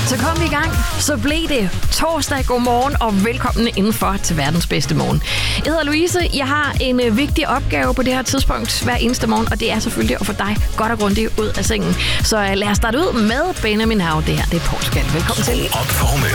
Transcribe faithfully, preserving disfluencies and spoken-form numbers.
Så kom vi i gang. Så blev det torsdag. Godmorgen og velkommen indenfor til verdens bedste morgen. Jeg hedder Louise. Jeg har en øh, vigtig opgave på det her tidspunkt hver eneste morgen, og det er selvfølgelig at få dig godt og grundigt ud af sengen. Så øh, lad os starte ud med Benjamin Hav. Det her, det er Portugal. Velkommen til. Op for humøret.